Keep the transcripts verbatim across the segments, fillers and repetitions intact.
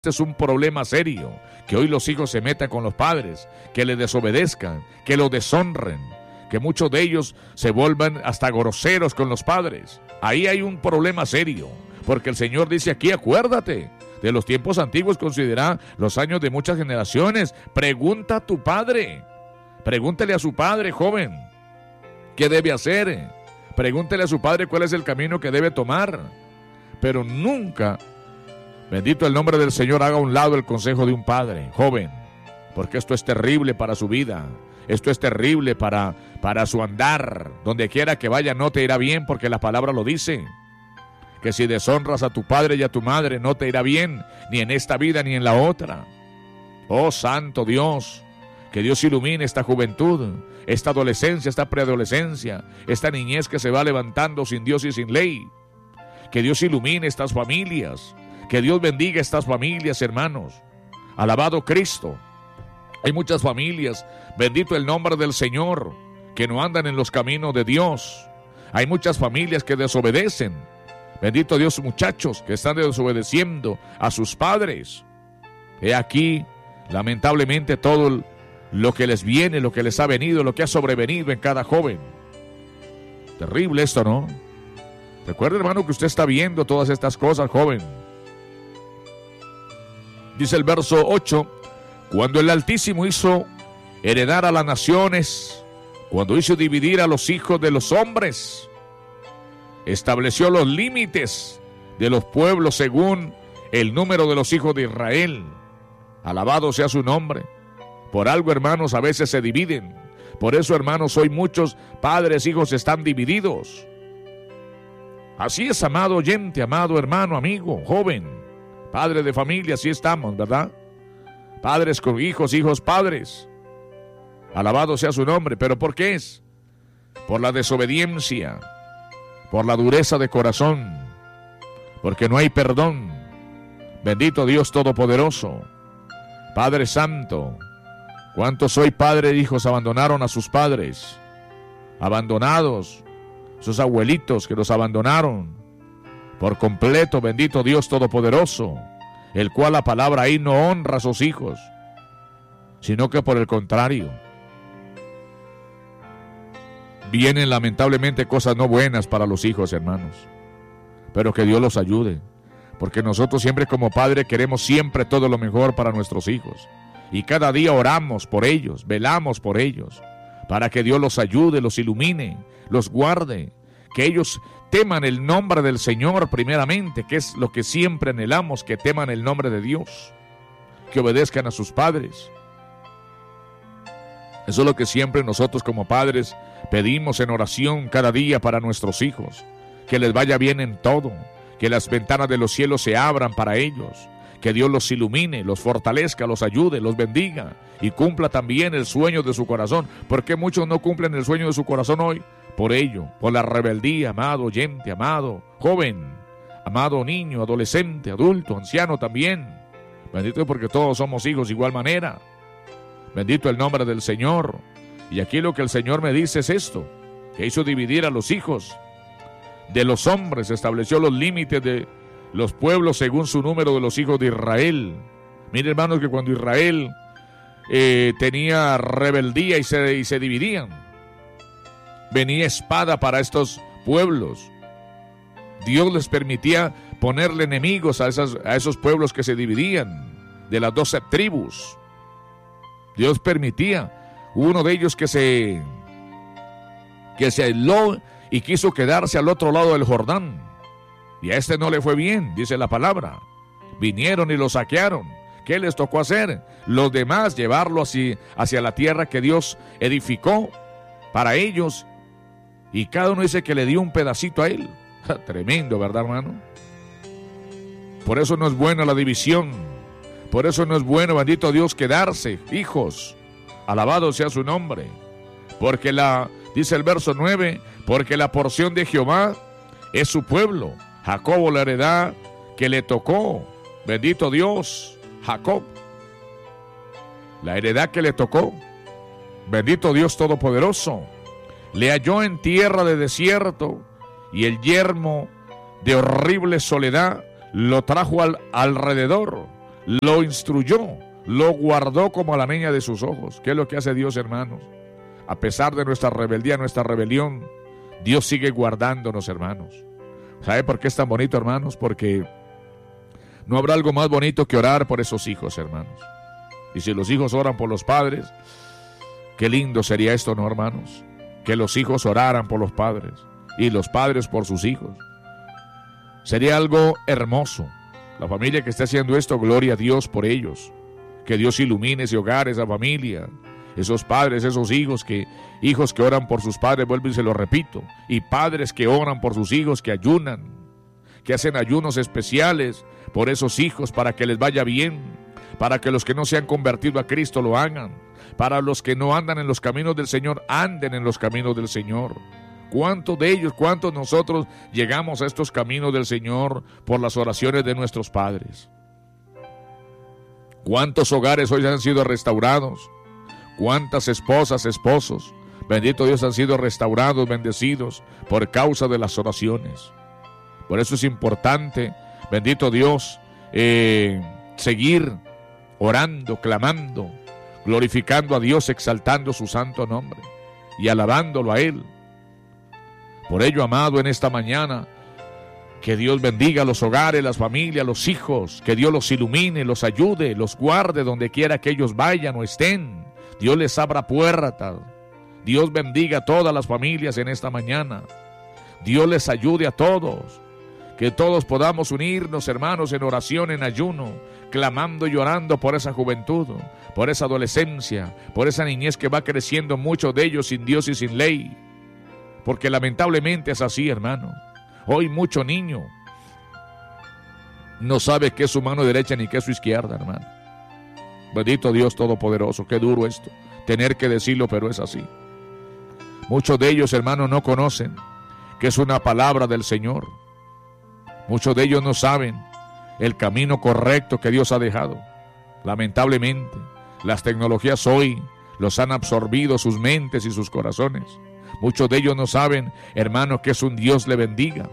Este es un problema serio, que hoy los hijos se metan con los padres, que le desobedezcan, que lo deshonren, que muchos de ellos se vuelvan hasta groseros con los padres. Ahí hay un problema serio, porque el Señor dice aquí, acuérdate de los tiempos antiguos, considera los años de muchas generaciones. Pregunta a tu padre, pregúntele a su padre, joven, ¿qué debe hacer? Pregúntele a su padre cuál es el camino que debe tomar, pero nunca, bendito el nombre del Señor, haga a un lado el consejo de un padre, joven, porque esto es terrible para su vida, esto es terrible para, para su andar. Donde quiera que vaya no te irá bien, porque la palabra lo dice, que si deshonras a tu padre y a tu madre no te irá bien, ni en esta vida ni en la otra. Oh santo Dios, que Dios ilumine esta juventud, esta adolescencia, esta preadolescencia, esta niñez que se va levantando sin Dios y sin ley. Que Dios ilumine estas familias, que Dios bendiga estas familias, hermanos. Alabado Cristo. Hay muchas familias, bendito el nombre del Señor, que no andan en los caminos de Dios. Hay muchas familias que desobedecen. Bendito Dios, muchachos que están desobedeciendo a sus padres. He aquí, lamentablemente, todo lo que les viene, lo que les ha venido, lo que ha sobrevenido en cada joven. Terrible esto, ¿no? Recuerde, hermano, que usted está viendo todas estas cosas, joven. Dice el verso ocho, cuando el Altísimo hizo heredar a las naciones, cuando hizo dividir a los hijos de los hombres, estableció los límites de los pueblos según el número de los hijos de Israel. Alabado sea su nombre. Por algo, hermanos, a veces se dividen. Por eso, hermanos, hoy muchos padres, hijos están divididos. Así es, amado oyente, amado hermano, amigo, joven, padre de familia, así estamos, ¿verdad? Padres con hijos, hijos, padres. Alabado sea su nombre. ¿Pero por qué es? Por la desobediencia, por la dureza de corazón, porque no hay perdón. Bendito Dios Todopoderoso, Padre Santo. ¿Cuántos hoy padres e hijos abandonaron a sus padres? Abandonados, sus abuelitos que los abandonaron por completo, bendito Dios Todopoderoso, el cual la palabra ahí no honra a sus hijos, sino que por el contrario, vienen lamentablemente cosas no buenas para los hijos, hermanos, pero que Dios los ayude, porque nosotros siempre como padre queremos siempre todo lo mejor para nuestros hijos, y cada día oramos por ellos, velamos por ellos, para que Dios los ayude, los ilumine, los guarde, que ellos teman el nombre del Señor primeramente, que es lo que siempre anhelamos, que teman el nombre de Dios, que obedezcan a sus padres. Eso es lo que siempre nosotros como padres pedimos en oración cada día para nuestros hijos, que les vaya bien en todo, que las ventanas de los cielos se abran para ellos, que Dios los ilumine, los fortalezca, los ayude, los bendiga y cumpla también el sueño de su corazón. ¿Por qué muchos no cumplen el sueño de su corazón hoy? Por ello, por la rebeldía, amado oyente, amado joven, amado niño, adolescente, adulto, anciano también. Bendito porque todos somos hijos de igual manera. Bendito el nombre del Señor. Y aquí lo que el Señor me dice es esto, que hizo dividir a los hijos de los hombres, estableció los límites de los pueblos según su número de los hijos de Israel. Miren, hermanos, que cuando Israel eh, tenía rebeldía y se, y se dividían, venía espada para estos pueblos. Dios les permitía ponerle enemigos a, esas, a esos pueblos que se dividían, de las doce tribus. Dios permitía. Uno de ellos que se, que se aisló y quiso quedarse al otro lado del Jordán. Y a este no le fue bien, dice la palabra. Vinieron y lo saquearon. ¿Qué les tocó hacer? Los demás llevarlo hacia, hacia la tierra que Dios edificó para ellos. Y cada uno dice que le dio un pedacito a él. Tremendo, ¿verdad, hermano? Por eso no es buena la división. Por eso no es bueno, bendito Dios, quedarse, hijos. Alabado sea su nombre. Porque la, dice el verso nueve, porque la porción de Jehová es su pueblo. Jacob la heredad que le tocó. Bendito Dios, Jacob. La heredad que le tocó. Bendito Dios Todopoderoso. Le halló en tierra de desierto y el yermo de horrible soledad lo trajo al, alrededor. lo instruyó, lo guardó como a la niña de sus ojos. ¿Qué es lo que hace Dios, hermanos? A pesar de nuestra rebeldía, nuestra rebelión, Dios sigue guardándonos, hermanos. ¿Sabe por qué es tan bonito, hermanos? Porque no habrá algo más bonito que orar por esos hijos, hermanos. Y si los hijos oran por los padres, qué lindo sería esto, ¿no, hermanos? Que los hijos oraran por los padres y los padres por sus hijos. Sería algo hermoso. La familia que esté haciendo esto, gloria a Dios por ellos. Que Dios ilumine ese hogar, esa familia, esos padres, esos hijos que, hijos que oran por sus padres, vuelvo y se lo repito, y padres que oran por sus hijos, que ayunan, que hacen ayunos especiales por esos hijos para que les vaya bien, para que los que no se han convertido a Cristo lo hagan, para los que no andan en los caminos del Señor, anden en los caminos del Señor. ¿Cuántos de ellos, cuántos nosotros llegamos a estos caminos del Señor por las oraciones de nuestros padres? ¿Cuántos hogares hoy han sido restaurados? ¿Cuántas esposas, esposos, bendito Dios, han sido restaurados, bendecidos por causa de las oraciones? Por eso es importante, bendito Dios, eh, seguir orando, clamando, glorificando a Dios, exaltando su santo nombre y alabándolo a Él. Por ello, amado, en esta mañana, que Dios bendiga los hogares, las familias, los hijos, que Dios los ilumine, los ayude, los guarde donde quiera que ellos vayan o estén. Dios les abra puertas. Dios bendiga a todas las familias en esta mañana. Dios les ayude a todos. Que todos podamos unirnos, hermanos, en oración, en ayuno, clamando y orando por esa juventud, por esa adolescencia, por esa niñez que va creciendo, muchos de ellos sin Dios y sin ley. Porque lamentablemente es así, hermano. Hoy mucho niño no sabe qué es su mano derecha ni qué es su izquierda, hermano. Bendito Dios Todopoderoso, qué duro esto, tener que decirlo, pero es así. Muchos de ellos, hermano, no conocen que es una palabra del Señor. Muchos de ellos no saben el camino correcto que Dios ha dejado. Lamentablemente, las tecnologías hoy los han absorbido sus mentes y sus corazones. Muchos de ellos no saben, hermano, que es un Dios le bendiga.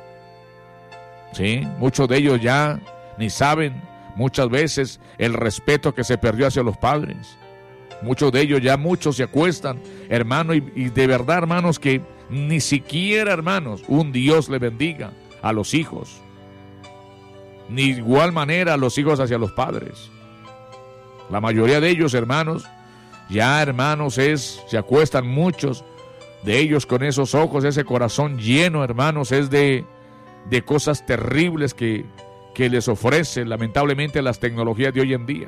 Sí, muchos de ellos ya ni saben muchas veces el respeto que se perdió hacia los padres. Muchos de ellos ya muchos se acuestan, hermano, y, y de verdad, hermanos, que ni siquiera, hermanos, un Dios le bendiga a los hijos. Ni de igual manera a los hijos hacia los padres. La mayoría de ellos, hermanos, ya, hermanos, es, se acuestan muchos de ellos con esos ojos, ese corazón lleno, hermanos, es de, de cosas terribles que, que les ofrecen, lamentablemente, las tecnologías de hoy en día.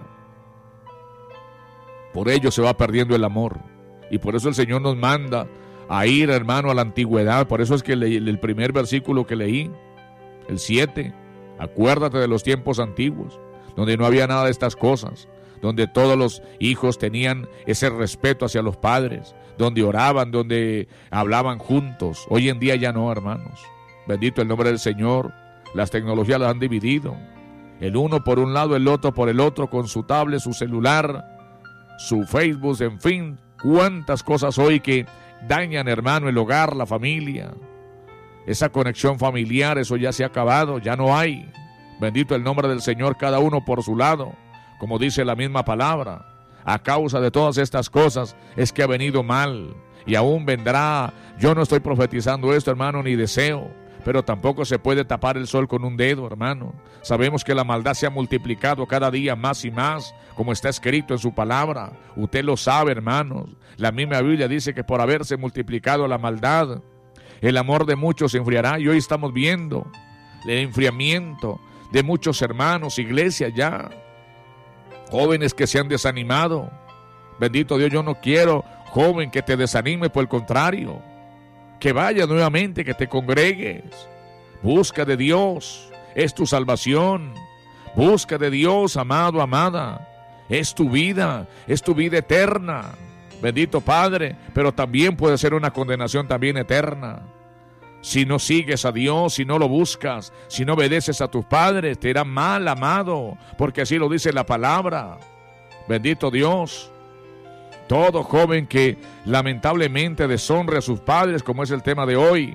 Por ello se va perdiendo el amor. Y por eso el Señor nos manda a ir, hermano, a la antigüedad. Por eso es que leí el primer versículo que leí, el siete, acuérdate de los tiempos antiguos, donde no había nada de estas cosas, donde todos los hijos tenían ese respeto hacia los padres, donde oraban, donde hablaban juntos. Hoy en día ya no, hermanos. Bendito el nombre del Señor. Las tecnologías las han dividido. El uno por un lado, el otro por el otro, con su tablet, su celular, su Facebook, en fin, cuántas cosas hoy que dañan, hermano, el hogar, la familia. Esa conexión familiar, eso ya se ha acabado, ya no hay. Bendito el nombre del Señor, cada uno por su lado, como dice la misma palabra. A causa de todas estas cosas es que ha venido mal y aún vendrá. Yo no estoy profetizando esto, hermano, ni deseo, pero tampoco se puede tapar el sol con un dedo, hermano. Sabemos que la maldad se ha multiplicado cada día más y más, como está escrito en su palabra. Usted lo sabe, hermanos. La misma Biblia dice que por haberse multiplicado la maldad, el amor de muchos se enfriará. Y hoy estamos viendo el enfriamiento de muchos hermanos, iglesias ya, jóvenes que se han desanimado. Bendito Dios, yo no quiero, joven, que te desanime, por el contrario, que vayas nuevamente, que te congregues. Busca de Dios, es tu salvación. Busca de Dios, amado, amada. Es tu vida, es tu vida eterna. Bendito Padre, pero también puede ser una condenación también eterna. Si no sigues a Dios, si no lo buscas, si no obedeces a tus padres, te irá mal, amado, porque así lo dice la palabra. Bendito Dios. Todo joven que lamentablemente deshonre a sus padres, como es el tema de hoy,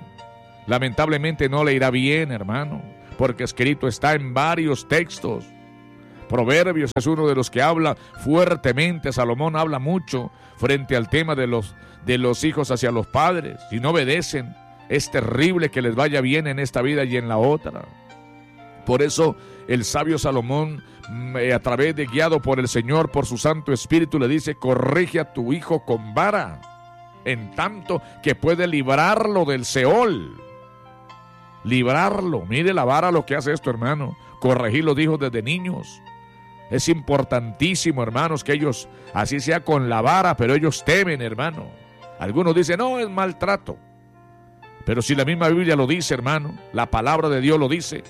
lamentablemente no le irá bien, hermano, porque escrito está en varios textos. Proverbios es uno de los que habla fuertemente. Salomón habla mucho frente al tema de los, de los hijos hacia los padres. Si no obedecen, es terrible que les vaya bien en esta vida y en la otra. Por eso el sabio Salomón, a través de guiado por el Señor, por su Santo Espíritu, le dice: corrige a tu hijo con vara, en tanto que puede librarlo del Seol. Librarlo. Mire la vara lo que hace esto, hermano. Corregir los hijos desde niños. Es importantísimo, hermanos, que ellos, así sea con la vara, pero ellos temen, hermano. Algunos dicen: no, es maltrato. Pero si la misma Biblia lo dice, hermano, la palabra de Dios lo dice.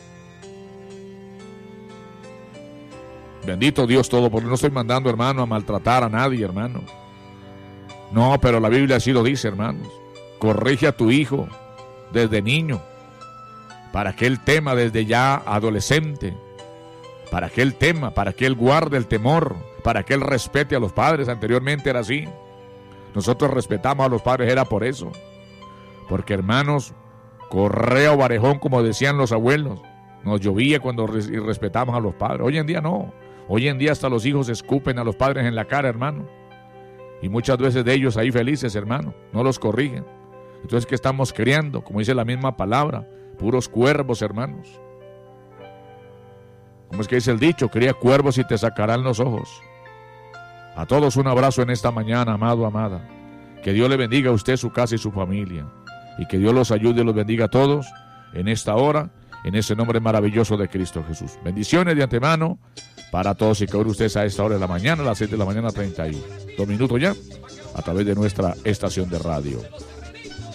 Bendito Dios todo, porque no estoy mandando, hermano, a maltratar a nadie, hermano. No, pero la Biblia sí lo dice, hermanos. Corrige a tu hijo desde niño, para que él tema desde ya adolescente, para que él tema, para que él guarde el temor, para que él respete a los padres. Anteriormente era así. Nosotros respetamos a los padres, era por eso. Porque, hermanos, correa o barejón, como decían los abuelos. Nos llovía cuando respetamos a los padres. Hoy en día no. Hoy en día hasta los hijos escupen a los padres en la cara, hermano. Y muchas veces de ellos ahí felices, hermano. No los corrigen. Entonces, ¿qué estamos criando? Como dice la misma palabra, puros cuervos, hermanos. ¿Cómo es que dice el dicho? Cría cuervos y te sacarán los ojos. A todos un abrazo en esta mañana, amado, amada. Que Dios le bendiga a usted, su casa y su familia. Y que Dios los ayude y los bendiga a todos en esta hora, en ese nombre maravilloso de Cristo Jesús. Bendiciones de antemano para todos y cada uno de ustedes a esta hora de la mañana, a las seis de la mañana, treinta y dos minutos ya, a través de nuestra estación de radio.